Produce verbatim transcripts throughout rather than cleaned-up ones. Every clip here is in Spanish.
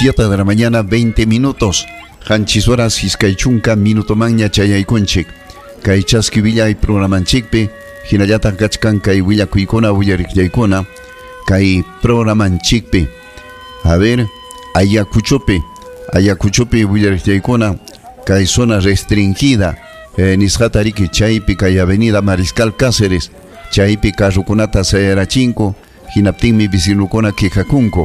siete de la mañana, veinte minutos. Hanchis horas Iskaichunka, minuto maña chayaykunchik. Kaichaski villa y programanchikpi. Hinayata kachkan kai villa kuikona, villarikyaikona. Kai programanchikpi. A ver, Ayacuchope. Ayacuchope, villarikyaikona. Kai zona restringida. Eh, Nishatariki, Chaipi, Kai Avenida Mariscal Cáceres. Chaipi, Karukunata Sayarachinko. Hinaptimi Visinukona Kijakunko.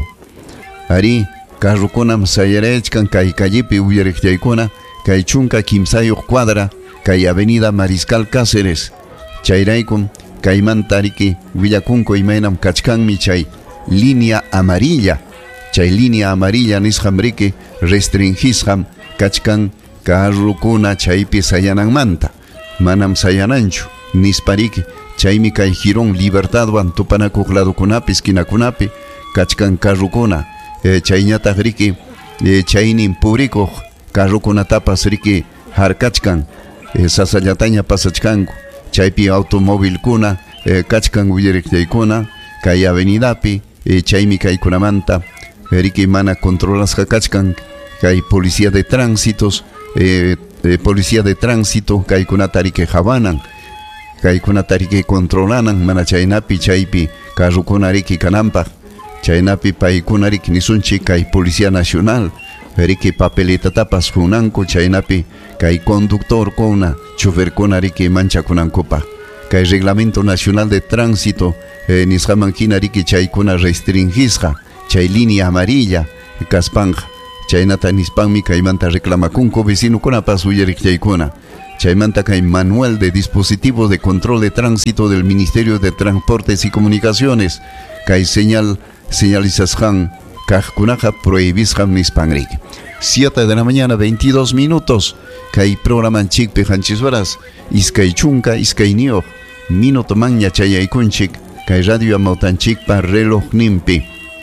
Ari, Karukonam Sayarechkan, Kai Kayipi, Uyarikyaikona, Kai Chunka Kimsayo Cuadra, Kai Avenida Mariscal Cáceres, Chairaikum, Kaiman Tariki, Villakunko y Mainam Kachkan Chay, línea amarilla, Chay línea amarilla Nishamriki, restringisham, Kachkan, Karukuna, Chaipi Sayanan Manta, Manam Sayanancho, Nispariki, Chaimi Kai Girón, Libertad, Antupanaku, Ladukunapi, Skinakunapi, Kachkan Karukuna. Eh, Chayñata riki, eh, Chaynin público, Karukuna tapas riki, Harkachkan, eh, Sasayataña pasachkanku, Chaypi automóvil kuna, eh, Kachkan Uyerikyaikuna, Kay Avenidapi, eh, Chaymi Kay Kunamanta, eh, riki mana controlas Kachkan, Kay policía de tránsitos, eh, eh, policía de tránsito, Kay Kunatarike Javanan, Kay Kunatarike controlanan, mana Chaynapi, Chaypi, Karukuna riki Kanampa. Chaynapi paikunari nisunchi kai Policía Nacional, riki papeleta tapas kunanko, Chaynapi kai conductor kona, chofer kona riki mancha kunankopa, kai Reglamento Nacional de Tránsito, eh, nishamanquina riki chaykuna restringisja, chay línea amarilla, kaspanja, chaynata nispanmi kai manta reclamakunko vecino kuna pasuyerik chaykuna, chaymanta kai Manual de Dispositivos de Control de Tránsito del Ministerio de Transportes y Comunicaciones, kai señal señalizasjan kajkunaja prohibisham nispanrik. siete de la mañana, veintidós minutos. Kai programan chikpe hanchisuaras. Iskay chunka, iskay nioj. Minuto maña chayaykunchik. Kai radio amautanchik pa reloj nimpi.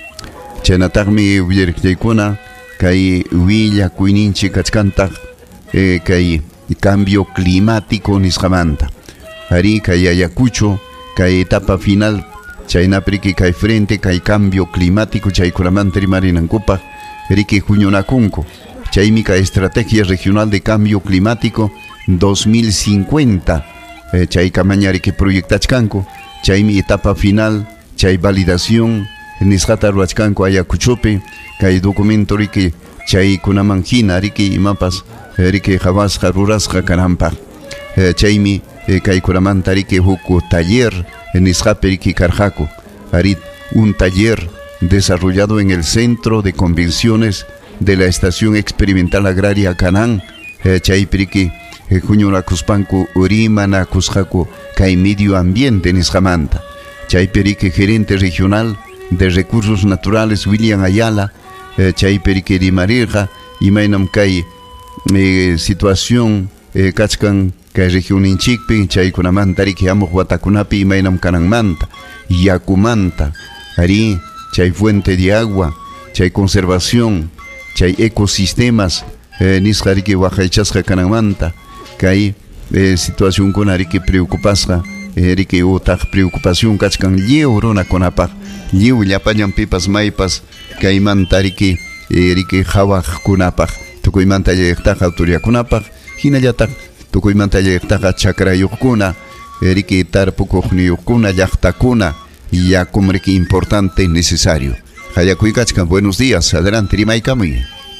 Chanatagmi uyerikyaykuna. Kai huilla kuininchi kachkantaj. Eh, kai cambio climático nishamanta. Ari kai Ayacucho. Kai etapa final. Chaynapriki kai frente kai cambio climático chaykuramantri marinankupa riki juñonakunko chaymika estrategia regional de cambio climático dos mil cincuenta eh, chaykamaña riki proyectachkanko chaymi etapa final chay validación nisqata ruachkanko Ayacuchope kai documento riki chaykunamanhina riki imapas eh, riki jawasqa rurasqa kananpaq eh, chaymi eh, kaykuramanta riki huku taller en Ishaperiki Carjaco, Arit, un taller desarrollado en el Centro de Convenciones de la Estación Experimental Agraria Canán, Chaypiriki, Juñura Cuspanco, Urimana Cusjaco, Kai Medio Ambiente en Ishamanta, Chaypiriki, gerente regional de Recursos Naturales William Ayala, Chaypiriki de Marirja, y Mainam Kai, eh, situación, eh, Kachkan, Kay región inchikpi, chay kunamanta riki amo Huatakunapi y mainam kananmanta, Yakumanta, ari, chay fuente de agua, chay conservación, chay ecosistemas, eh, nisqa riki waqaychasqa kananmanta, kay eh, situación kuna riki preocupasqa, eh, riki utaq preocupación kachkan lliw runa kunapaq, lliw llapañanpipas maypas, kaymanta riki, eh, riki hawaq kunapaq, tukuymanta llaqtaqa autoridadkunapaq, hinallataq tukuymanta llaqtaqa chakrayuqkuna, riki tarpukuqniyuqkuna, llaqtakuna, yakum riki importante necesario. Hayakuykachkan, buenos días, adelante, rimaykamuy.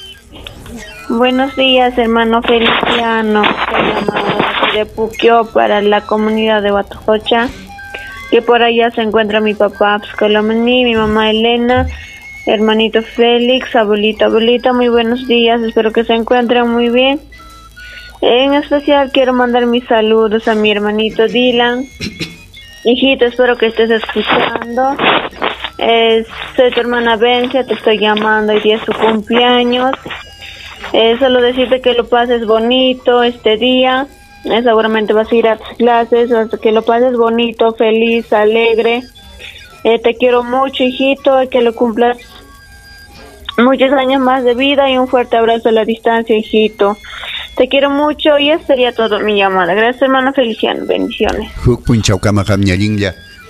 Buenos días, hermano Feliciano, soy llamada de Puquio para la comunidad de Batojocha, que por allá se encuentra mi papá Pscolomani, mi mamá Elena, hermanito Félix, abuelita, abuelita, muy buenos días, espero que se encuentren muy bien. En especial quiero mandar mis saludos a mi hermanito Dylan. Hijito, espero que estés escuchando. Eh, soy tu hermana Bencia, te estoy llamando, hoy día es tu cumpleaños. Eh, solo decirte que lo pases bonito este día. Eh, seguramente vas a ir a tus clases, que lo pases bonito, feliz, alegre. Eh, te quiero mucho, hijito, y que lo cumplas muchos años más de vida y un fuerte abrazo a la distancia, hijito. Te quiero mucho y eso sería todo mi llamada. Gracias, hermano Feliciano. Bendiciones. Huk punchawkama hamñalinlla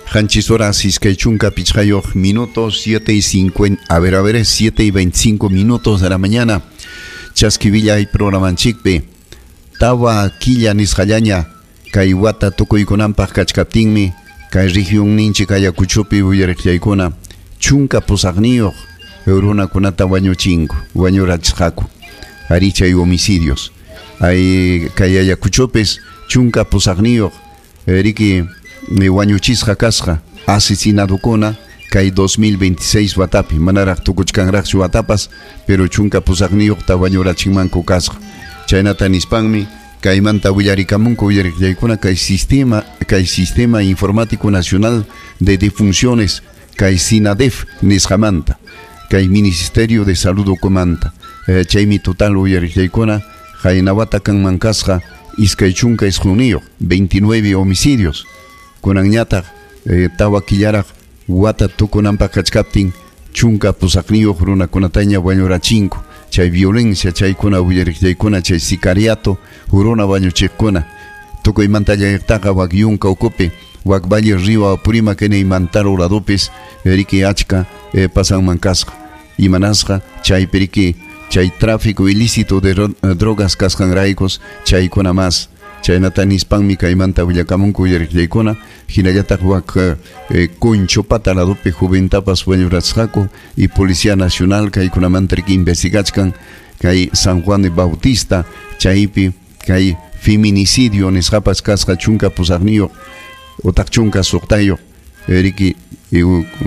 Hanchis horas Iskaychunka Pichhayoh minutos siete y cincuenta, a ver, a ver, siete y veinticinco minutos de la mañana. Chasquivilla y programanchikpe. Tawa Quilla Nishallaña, Kaiwata Tokoykonampa Kachkaptinmi, Kai Rigion Ninchi Kayakuchupi Uyerikyaikona, Chunka Posagniyo, Eurona Kunata Wañochingo, Wañorachhaku, Aricha y homicidios. Hay Kayakuchopes, Chunka Posagniyo, Eriki. Me wañuchisja casja, asesinado cona, Kai dos mil veintiséis watapi, manarak tukuchkanrak watapas, pero chunka pusagniok ta wañura chingmanko casja. Chaynata nispanmi, Kai manta willarikamunko willarikyaykuna, Kai sistema, Kai sistema informático nacional de defunciones, Kai sinadef nisjamanta, Kai ministerio de salud comanta, eh, chaymi total willarikyaykuna, Jainawata kanman casja, Iskaychunka isjunio, veintinueve homicidios. Kunañata, eh, tawa killara, wata tukunampa kachkaptin, chunka pusakniyo runa kunataña wañurachinko, chay violencia, chay kuna uyarikyaykuna, chay sicariato, uruna wañuchikkuna, tukuy mantallaktaqa wak yunka ukupi, wak valle río apurima kene imantaro oradopes, eriki achka, eh, pasanman kasqa, imanasqa, chay periki, chay tráfico ilícito de drogas kasqanraykos, chay kuna más. Chaynata nispanmi kaymanta willakamunku uyarikyaykuna, hinallataq wak eh, Concho Pataladope Juventapas wañurasqaku y Policía Nacional kaykunamanta riki investigachkan, kay San Juan de Bautista, chaypi kay feminicidio nisqapas kasqa chunka pusaqniyo, otaq chunka suqtayo, riki, eh,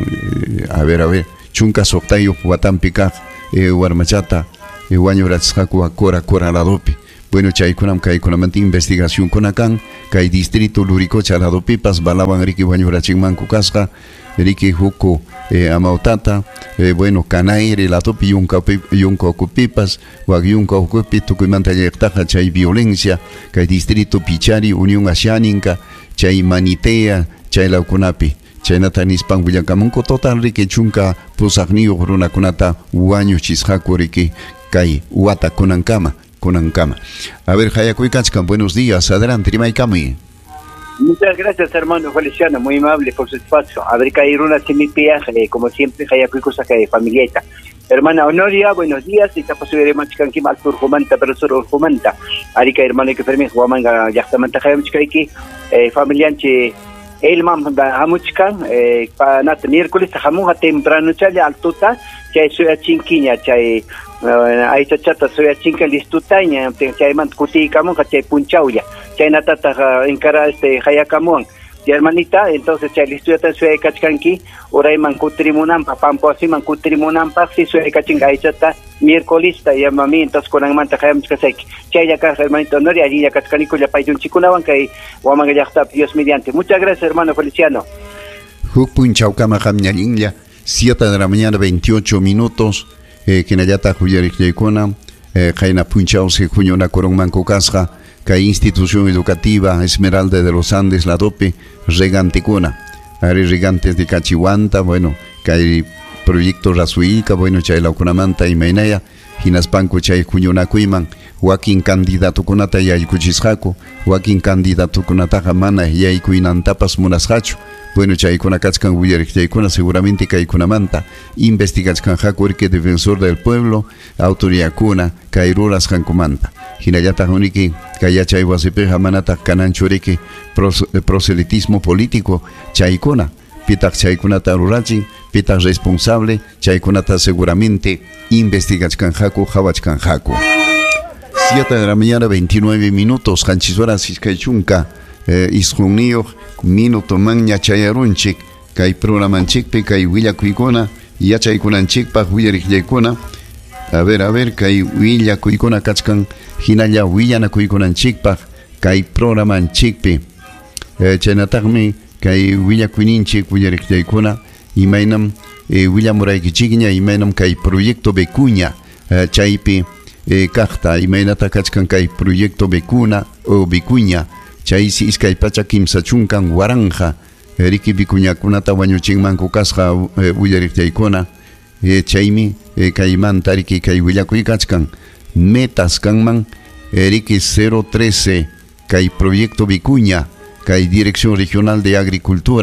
a ver, a ver, chunka suqtayo watampi kaq eh, warmachata eh, wañurasqaku akora Coraladope. Bueno, chaykunam kaykunamanta investigación kunakan, kay distrito Luricocha lado pipas, balaban riki wañurachingmanku kasqa, riki huko eh, amautata, eh, bueno, Canaire lado pi yunka yunka okupipas, wak yunka okupi tukuymanta llaqtaqa chay violencia, kay distrito Pichari, Unión Asiánica, chay Manitea, chay laukunapi. Chaynata nispan willakamunku total riki chunka pusaqniyo runakunata wañuchisqaku riki kay wata kunankama. Kunankama. A ver, Hayakuy Kachkan, buenos días, adelante, Rimaikami. Muchas gracias, hermano Feliciano, muy amable por su espacio. A ver, Kairuna Semipiaje, eh, como siempre, Hayakuy Kusaka de familieta. Hermana Honoria, buenos días, y está posible Machkankim al Turjumanta, pero solo Urjumanta. Arika, hermano, que permite Huamanga, Yachtamanta Hayamchkaiki, eh, familianche. El mam da hamuchkan eh pa nat miércoles hamuja temprano chale altuta chay soya chinquiña chay ay chachata soya chinca listutaña chay man kuti kamun chay punchauya chay natata encara este hayakamun y hermanita entonces chay listuta soya kachkanki oray man kutrimunan pa pampo así man kutrimunan pa si soya kachinga ay chata miércoles ya mami entonces con manta hayamchkasek chay ya ka hermanito Noria allí ya kachkaniko ya payun chikunawan kay wamanga yaqta Dios mediante. Muchas gracias, hermano Feliciano. Hukpun chaucama jamñalinja, siete de la mañana, veintiocho minutos, eh, Kinayata Huyarikyaykona, eh, Jaina Punchause, Juñona Coronmanco Casja, Kay Institución Educativa Esmeralda de los Andes, la DOPE, Reganticona, Ari Regantes de Cachihuanta, bueno, Kay Proyecto Rasuica, bueno, Chay Lauconamanta y Mainaya, Hinaspanco Chay Juñona Cuiman, Joaquín candidato kunata yaykuchisqaku, Joaquín candidato kunata jamana yaykuinantapas munasqachu. Bueno, chaykuna kachkan willariqtaykuna seguramente kaykunamanta investigachkanqaku riki defensor del pueblo, autoridadkuna kay rurasqankumanta. Hinallataq uniki kay yachay wasipiqa manataq kananchu riki proselitismo político chaykuna. Pitaq chaykunata rurachin, pitaq responsable, chaykunata seguramente investigachkanqaku, hawachkanqaku. siete de la mañana, veintinueve minutos, Hanchisuras Iskaychunka, eh, Isjunio, Minuto Magna Chayarunchik, Kai Programanchikpe, Kai Willa Kuikona, Yachaykunanchikpa, Willarikyaykona, a ver, a ver, Kai Willa Kuikona Kachkan, Hinaya Willana Kuikonanchikpa, Kai Programanchikpe, Chaynatagmi, Kai Willa Kuininchik, Willarikyaykona, Imainam, Willa Muraykichigna, Imainam Kai Proyecto Becuña, Chaypi, Eh, Kachta, imaynata kachkan kay proyecto Becuna o Vicuña, chaysi iskay pacha kimsachunkan waranja, eh, riki Vicuñakunata wañuchinmanku kasqa eh, willariqtaykuna, eh, chaymi eh, kaymanta riki kay willakuy kachkan, metas kanman eh, riki cero trece, kay proyecto Vicuña, kay Dirección Regional de Agricultura,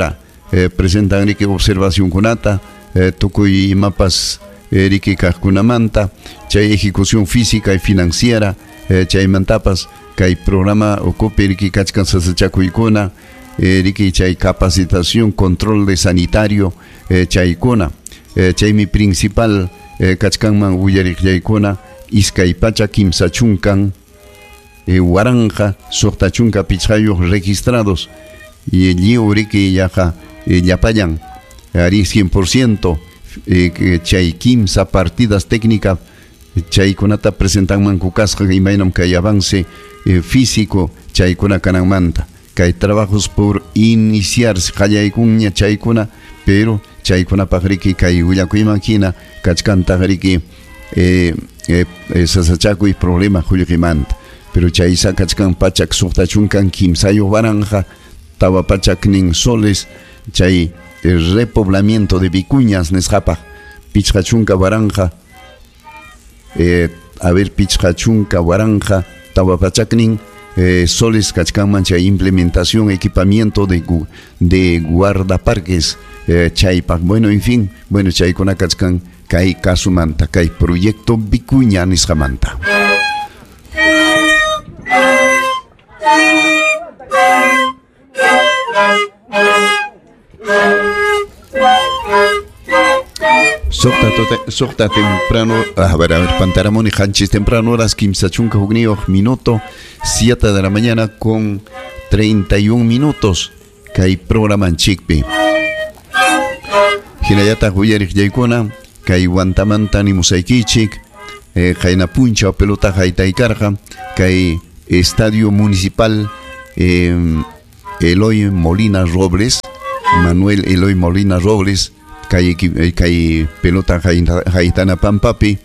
eh, presentan riki observación kunata, eh, tukuy mapas eh, riki kajkunamanta, chay ejecución física y financiera, eh, chay mantapas, kay programa ocupe riki kachkan sasachakuykuna, eh, riki chay capacitación, control de sanitario, eh, chaykuna, eh, chay mi principal eh, kachkanman uyarik yaykuna, iskay pacha kimsa chunkan, eh, waranja, sokta chunka pichayos registrados, y el liuriki yaja eh, yapayan, ari cien por ciento, eh, chay kimsa partidas técnicas, chay kunata presentan mancukasja y mainam kay avance eh, físico, chay kuna kanamanta, kay trabajos por iniciarse, kayay kunya chay kuna, pero chay kuna pagriki kay uyaku imagina, kachkanta griki, eh, eh, eh, sasachaku y problema huyukimanta, pero chay sa kachkan pachak suhtachunkan kimsayo baranja, tawa pachak nin soles, chay el repoblamiento de vicuñas nesjapa, pichachunka baranja, eh, a ver pichachunka baranja, tawa pachak nin eh, soles kachkan mancha implementación, equipamiento de, gu, de guardaparques, eh, chaypak, bueno, en fin, bueno, chay kuna kachkan kay kasumanta, kay proyecto vicuña nisjamanta. Sokta, sokta temprano, a ver, a ver, Pantaramón y Hanchis temprano, horas Kimsachunca Jugnio, minuto, siete de la mañana con treinta y un minutos, que hay programa en Chicpi. Hinayata Huyerik Yaikona, que hay Guantamanta ni Musaikichik, Jaina Puncha o Pelota Jaitaikarja, que hay Estadio Municipal eh, Eloy Molina Robles, Manuel Eloy Molina Robles, Kay, kay pelota Jaitana Pampapi,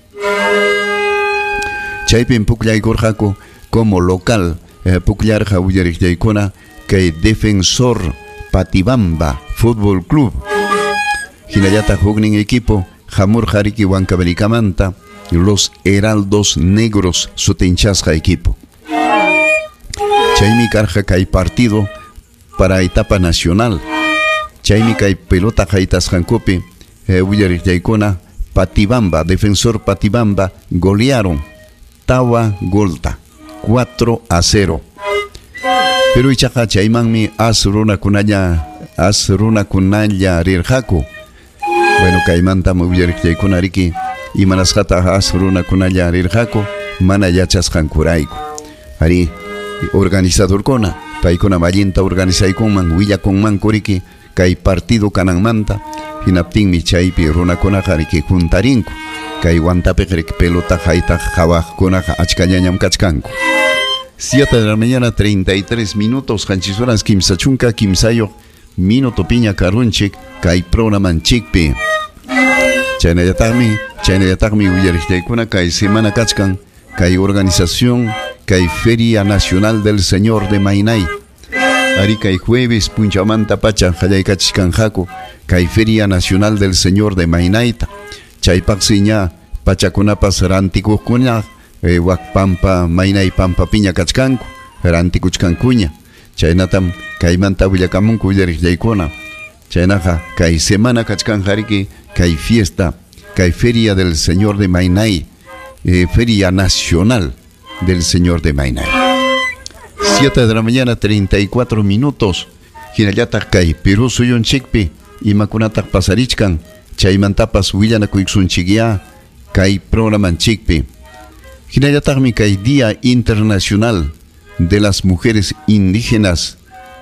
Chaypen Puclay Gorjaco como local, eh, Puclayar Jauyerik Yaikona, Kay Defensor Patibamba Fútbol Club, Hinayata Jugning equipo, Jamur Jariki Huancabelikamanta, los Heraldos Negros Sutenchasja equipo. Chaymi Karja Kay partido para etapa nacional. Chaymi kay pelota jaitas jancope, eh, Uyarik Yaikona, Patibamba, Defensor Patibamba, golearon Tawa Golta, cuatro a cero. Pero ichaja chaymanmi asruna kunaya, asruna kunaya rirjaku. Bueno, kaymanta Uyarik Yaikona riki, y manasjata asruna kunaya rirjaku, mana yachas jankuraiku. Ari, organizador kona, paikona valienta organizai con man, huilla con man koriki, kay partido kananmanta hinaptin mi chaypi runa kunaqa riki juntarinku kay wantapi riki pelota hayta jawaj kunaqa achkañañam kachkanku. Siete de la mañana treinta y tres minutos, hanchisuras kimsachunka kimsayo minuto piña karunchik kay programan chikpi. Chaynayataqmi chaynayataqmi uyariqtaykuna kay semana kachkan kay organización kay Feria Nacional del Señor de Mainay. Ari kay jueves Punchamanta Pacha Jayaykachkanjaku kay Feria Nacional del Señor de Mainayta chaypaqsiña pachakunapas rantikuqkuña eh, wakpampa Mainay pampa piña kachkanku rantikuchkankuña chaynatam kaymanta willakamunku willariqllaykuna chaynaqa kay semana kachkanjariki kay fiesta kay Feria del Señor de Mainay, eh, Feria Nacional del Señor de Mainay. siete de la mañana treinta y cuatro minutos. Hinayata kay Perú suyun chikpi imakunatak pasarichkan chaymantapas willanakuyksunchikya kay programan chikpi. Hinayataqmi kay Día Internacional de las Mujeres Indígenas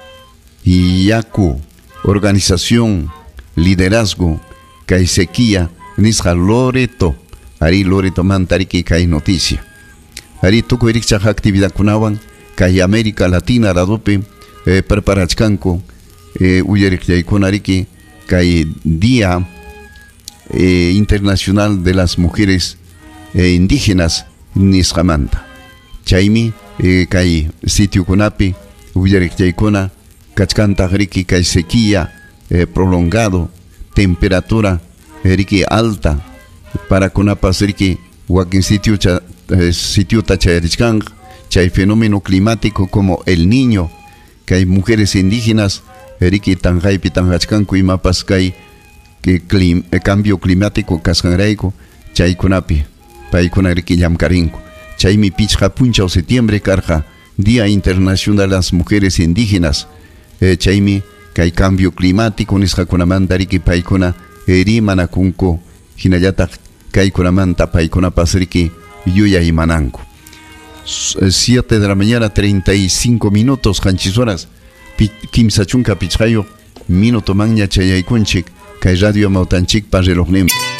Yaku, organización, liderazgo kay sequía nisqa Loreto, ari Loreto mantariki kay noticia. Ari tukuyrikchaq actividad kunawan kay América Latina radope eh, preparachkanku eh, uyariqllaykunariki kay Día eh, Internacional de las Mujeres eh, Indígenas nisqamanta. Chaymi eh, kay sitio kunapi uyariqllaykuna kachkantaq riki kay sequía eh, prolongado, temperatura eh, riki alta para kunapas riki wakin sitio cha, eh, sitio tachayarichkanqa chay fenómeno climático como el Niño, que hay mujeres indígenas riki tanqaypi tanqachkanku imapas kay que clim, eh, cambio climático kasqanrayku chaykunapi paykuna riki llamkarinku chaymi pichqa punchaw septiembre karqa Día Internacional de las Mujeres Indígenas eh, chaymi kay cambio climático nisqakunamanta riki paykuna eri manakunku hinallataq kaykunamanta paykunapas riki yuya imananku. siete de la mañana, treinta y cinco minutos, hanchis horas. Kimsa chunka pichqayo, minuto magna chayaykunchik, kay radio mautanchik pa relojnem.